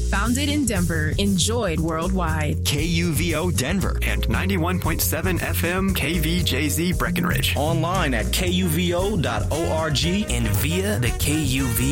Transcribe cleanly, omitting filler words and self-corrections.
Founded in Denver, enjoyed worldwide. KUVO Denver and 91.7 FM KVJZ Breckenridge. Online at kuvo.org and via the KUV